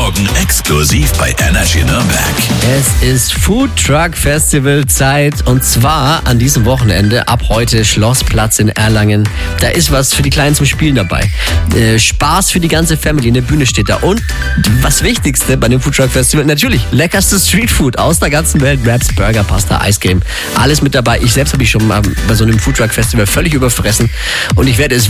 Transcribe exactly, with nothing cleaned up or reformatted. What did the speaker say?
Morgen exklusiv bei Energy Nürnberg. Es ist Food Truck Festival Zeit und zwar an diesem Wochenende, ab heute Schlossplatz in Erlangen. Da ist was für die Kleinen zum Spielen dabei. Äh, Spaß für die ganze Family, eine Bühne steht da und was Wichtigste bei dem Food Truck Festival, natürlich leckerste Streetfood aus der ganzen Welt. Wraps, Burger, Pasta, Eiscreme, alles mit dabei. Ich selbst habe mich schon mal bei so einem Food Truck Festival völlig überfressen und ich werde es